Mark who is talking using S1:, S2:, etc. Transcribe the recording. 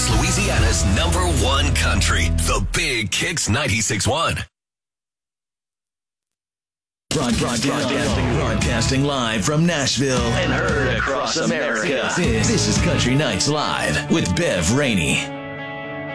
S1: Northwest Louisiana's #1 country, the Big Kicks 96.1. Broadcasting live from Nashville and heard across America. This is Country Nights Live with Bev Rainey.